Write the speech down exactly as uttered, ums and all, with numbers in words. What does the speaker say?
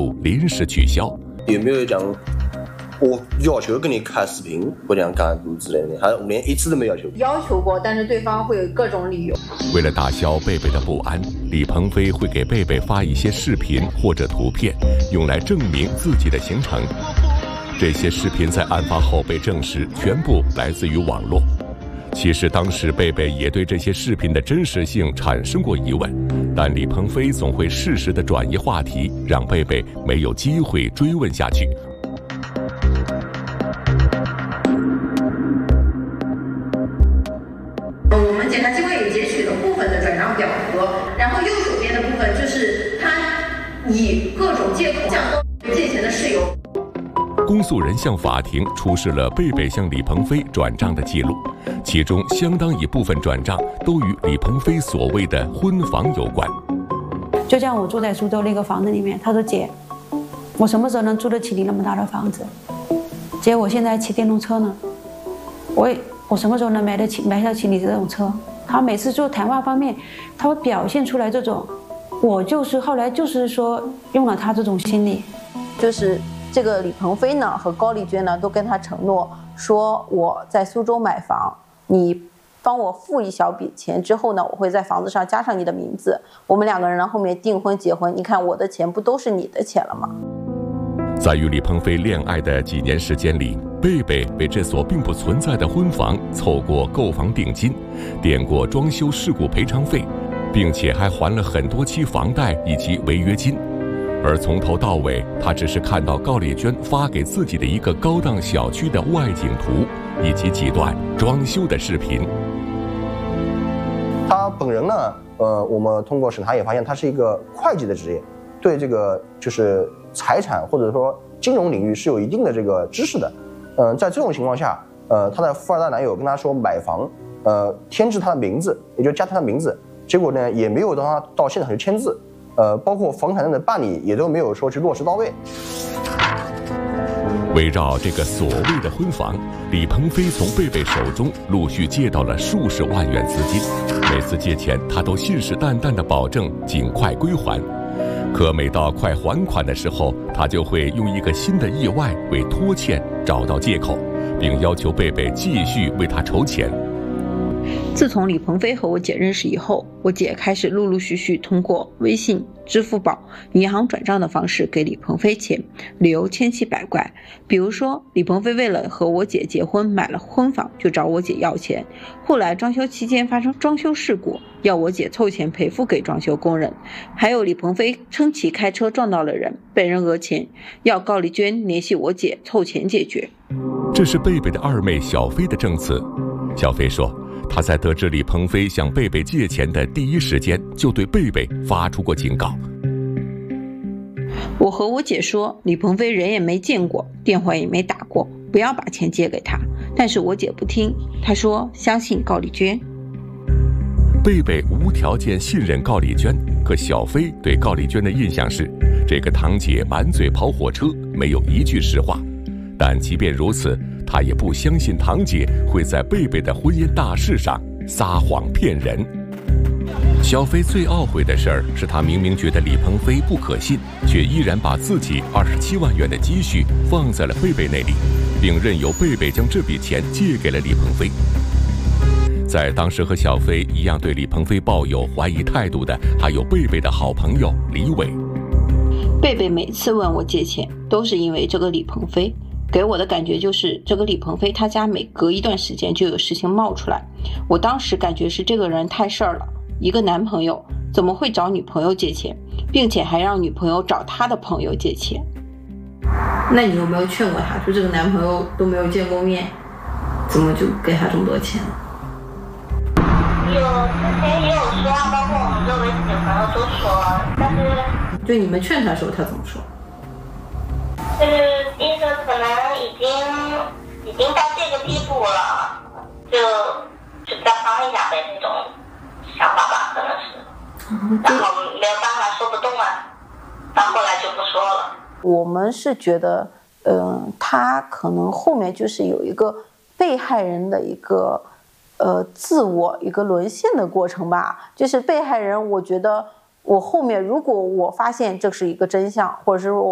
度临时取消。 有没有讲我要求跟你开视频或者讲干什么之类的？还连一次都没要求。 要求过，但是对方会有各种理由。 为了打消贝贝的不安，李鹏飞会给贝贝发一些视频或者图片，用来证明自己的行程。这些视频在案发后被证实，全部来自于网络。其实当时贝贝也对这些视频的真实性产生过疑问，但李鹏飞总会适时地转移话题，让贝贝没有机会追问下去。 我们检察机关也截取了部分的转账表格，然后右手边的部分就是他以各种借口向借钱的事由。 公诉人向法庭出示了贝贝向李鹏飞转账的记录，其中相当一部分转账都与李鹏飞所谓的婚房有关。 就像我住在苏州那个房子里面，他说姐，我什么时候能租得起你那么大的房子？姐，我现在骑电动车呢，我我什么时候能买得起买得起你这种车？他每次做谈话方面，他会表现出来这种，我就是后来就是说用了他这种心理， 就是这个李鹏飞呢和高丽娟呢都跟他承诺说，我在苏州买房，你帮我付一小笔钱之后呢，我会在房子上加上你的名字，我们两个人呢后面订婚结婚，你看我的钱不都是你的钱了吗？ 在与李鹏飞恋爱的几年时间里，贝贝为这所并不存在的婚房凑过购房定金，垫过装修事故赔偿费，并且还还了很多期房贷以及违约金。而从头到尾，他只是看到高丽娟发给自己的一个高档小区的外景图，以及几段装修的视频。 他本人呢，呃，我们通过审查也发现，他是一个会计的职业，对这个就是财产或者说金融领域是有一定的这个知识的。嗯、呃，在这种情况下，呃，他的富二代男友跟他说买房，呃，添置他的名字，也就加他的名字，结果呢也没有让他到现场去签字。呃，包括房产证的办理也都没有说去落实到位。 围绕这个所谓的婚房，李鹏飞从贝贝手中陆续借到了数十万元资金，每次借钱他都信誓旦旦地保证尽快归还。可每到快还款的时候，他就会用一个新的意外为拖欠找到借口，并要求贝贝继续为他筹钱。 自从李鹏飞和我姐认识以后，我姐开始陆陆续续通过微信、支付宝、银行转账的方式给李鹏飞钱，理由千奇百怪。比如说，李鹏飞为了和我姐结婚买了婚房，就找我姐要钱，后来装修期间发生装修事故，要我姐凑钱赔付给装修工人。还有李鹏飞称其开车撞到了人，被人讹钱，要高丽娟联系我姐凑钱解决。 这是贝贝的二妹小飞的证词。小飞说，他在得知李鹏飞向贝贝借钱的第一时间，就对贝贝发出过警告。 我和我姐说，李鹏飞人也没见过，电话也没打过，不要把钱借给他。但是我姐不听，她说相信高丽娟。 贝贝无条件信任高丽娟，可小飞对高丽娟的印象是，这个堂姐满嘴跑火车，没有一句实话。但即便如此，他也不相信堂姐会在贝贝的婚姻大事上撒谎骗人。小飞最懊悔的事儿是，他明明觉得李鹏飞不可信，却依然把自己二十七万元的积蓄放在了贝贝那里，并任由贝贝将这笔钱借给了李鹏飞。在当时和小飞一样对李鹏飞抱有怀疑态度的，还有贝贝的好朋友李伟。 贝贝每次问我借钱，都是因为这个李鹏飞。给我的感觉就是，这个李鹏飞他家每隔一段时间就有事情冒出来。我当时感觉是这个人太事儿了，一个男朋友怎么会找女朋友借钱，并且还让女朋友找他的朋友借钱？ 那你有没有劝过他，说这个男朋友都没有见过面，怎么就给他这么多钱呢？ 有，之前也有说，包括我们周围几个朋友都说，但是就你们劝他的时候，他怎么说？ 就是医生可能已经已经到这个地步了，就就再帮一下呗，那种想法吧，可能是。然后没有办法说不动啊，到后来就不说了。 我们是觉得，嗯、呃，他可能后面就是有一个被害人的一个呃自我一个沦陷的过程吧。就是被害人，我觉得我后面如果我发现这是一个真相，或者是我